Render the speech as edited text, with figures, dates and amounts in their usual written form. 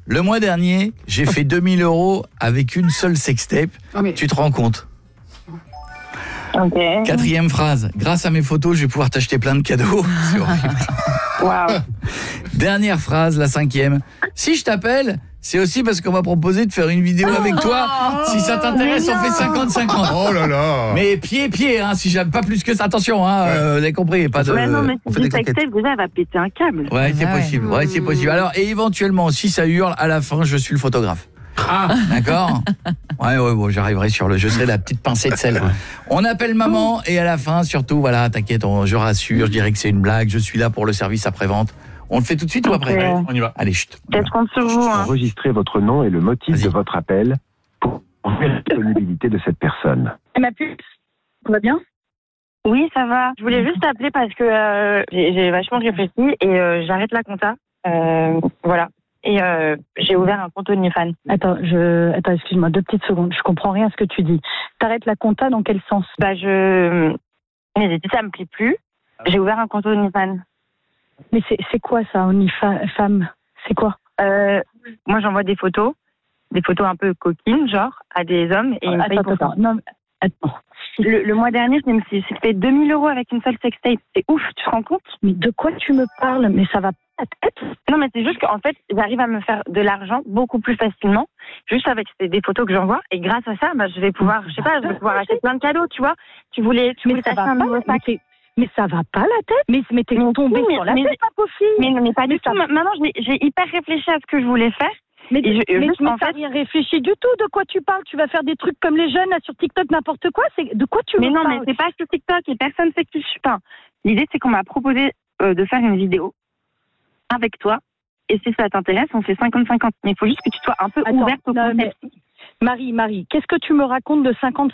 Le mois dernier, j'ai fait 2000 € avec une seule sextape. Tu te rends compte ? Ok. 4e phrase. Grâce à mes photos, je vais pouvoir t'acheter plein de cadeaux. C'est horrible. Waouh. Dernière phrase, la 5e. Si je t'appelle, c'est aussi parce qu'on m'a proposé de faire une vidéo avec toi. Si ça t'intéresse, on fait 50-50. Oh là là. Mais pied, hein, si j'aime pas plus que ça. Attention, hein, vous avez compris. Pas de... Mais non, mais on fait si des tu conquêtes. déjà, elle va péter un câble. Ouais, c'est possible. Ouais, c'est possible. Alors, et éventuellement, si ça hurle, à la fin, je suis le photographe. D'accord ? Ouais, bon, j'arriverai je serai la petite pincée de sel. On appelle maman et à la fin, surtout, voilà, t'inquiète, je rassure, je dirais que c'est une blague, je suis là pour le service après-vente. On le fait tout de suite ou après ? Ouais. On y va. Allez, chut. Je compte sur vous. Hein. Enregistrez votre nom et le motif Vas-y. de votre appel pour vérifier la disponibilité de cette personne. Ma puce, tout va bien? Oui, ça va. Je voulais juste t'appeler parce que j'ai vachement réfléchi et j'arrête la compta. Voilà. Et j'ai ouvert un compte OnlyFans. Attends, excuse-moi, 2 petites secondes. Je comprends rien à ce que tu dis. T'arrêtes la compta dans quel sens? Mes études, ça me plaît plus. J'ai ouvert un compte OnlyFans. Mais c'est quoi ça, OnlyFans? C'est quoi? Moi, j'envoie des photos un peu coquines, genre, à des hommes et ils me payent pour ça. Non, attends. Le mois dernier, je me suis fait 2000 € avec une seule sextape. C'est ouf, tu te rends compte? Mais de quoi tu me parles? Mais ça va pas la tête? Non, mais c'est juste qu'en fait, j'arrive à me faire de l'argent beaucoup plus facilement, juste avec des photos que j'envoie. Et grâce à ça, je vais pouvoir, je vais pouvoir acheter plein de cadeaux, tu vois. Tu voulais t'acheter un nouveau sac. Mais ça va pas la tête? Mais t'es tombée sur la tête, ma pauvre fille. Mais pas du tout. Maintenant, j'ai hyper réfléchi à ce que je voulais faire. Mais en t'as rien réfléchi du tout. De quoi tu parles? Tu vas faire des trucs comme les jeunes là, sur TikTok, n'importe quoi. De quoi tu Mais non, parles? mais c'est pas sur TikTok et personne sait qui je suis. Enfin, l'idée, c'est qu'on m'a proposé de faire une vidéo avec toi. Et si ça t'intéresse, on fait 50-50. Mais il faut juste que tu sois un peu ouverte au concept. Marie, qu'est-ce que tu me racontes de 50